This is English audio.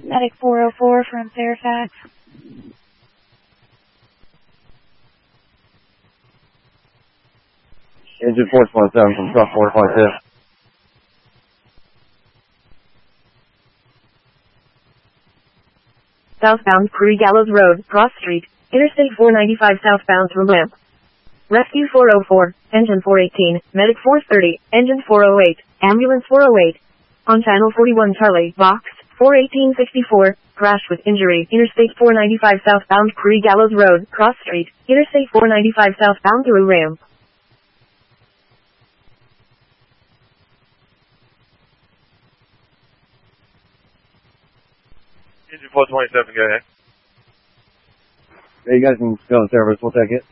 Medic 404 from Fairfax. Engine 427 from truck 452. Southbound Prairie Gallows Road, Cross Street, Interstate 495 southbound through Lamp. Rescue 404, engine 418, medic 430, engine 408, ambulance 408. On channel 41 Charlie, box 41864, crash with injury, Interstate 495 southbound Prairie Gallows Road, Cross Street, Interstate 495 southbound through Ramp. Engine 427, go ahead. Yeah, you guys can go in service, we'll take it.